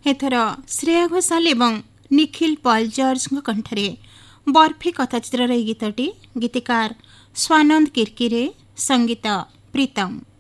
एथर श्रेया घोषाल एवं Nikhil Paul George कंठरे barfi कथाचित्र गीतटी गीतिकार Swanand Kirkire संगीत प्रीतम।